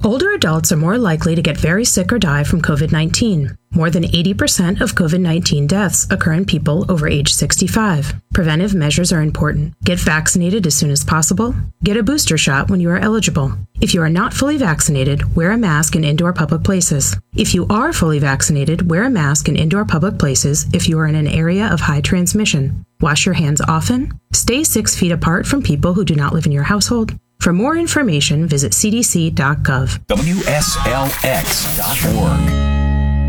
Older adults are more likely to get very sick or die from COVID-19. More than 80% of COVID-19 deaths occur in people over age 65. Preventive measures are important. Get vaccinated as soon as possible. Get a booster shot when you are eligible. If you are not fully vaccinated, wear a mask in indoor public places. If you are fully vaccinated, wear a mask in indoor public places if you are in an area of high transmission. Wash your hands often. Stay 6 feet apart from people who do not live in your household. For more information, visit cdc.gov. WSLX.org.